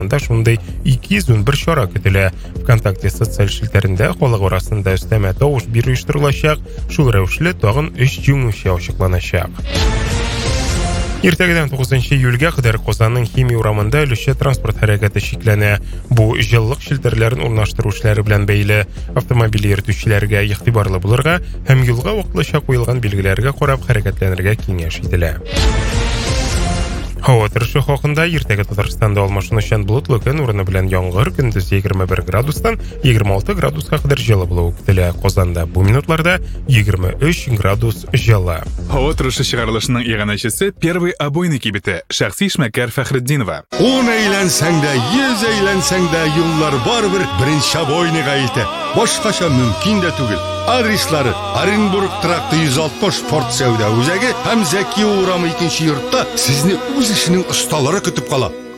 Шундай 211 чара көтелә. ВКонтакте социаль шилтәрендә халык арасында өстәмә тавыш бирү оештырылачак. Шул рәвешле тагын 3 җиңүче ачыкланачак. Иртәгәдән 9 июльгә кадәр Казанның Химия урамында өлешчә транспорт хәрәкәте шикләнә. Бу җылылык шелтерләрен урнаштыру эшләре белән бәйле. Автомобиль йөртүчеләргә игътибарлы булырга һәм юлга вакытлыча куелган билгеләргә карап хәрәкәтләнергә киңәш ителә. Һава торышы хакында иртәгә Татарстанда алмашынучан болытлы көн урыны белән яңгыр, көндез 21 градустан 26 градуска кадәр җылы булуы көтелә. Казанда бу минутларда 23 градус җылы. Һава торышы чыгарылышының иганәчесе Первый обойный кибете шәхси эшмәкәр Фәхретдинова. 10 әйләнсәң дә, 100 әйләнсәң дә юллар барыбер беренче обойныйга илтә. Башкача мөмкин дә түгел. Адреслары Оренбург тракты 160 спорт сәүдә үзәге һәм Зәки урамы 2нче йортта сезне үз эшенең осталары көтеп кала.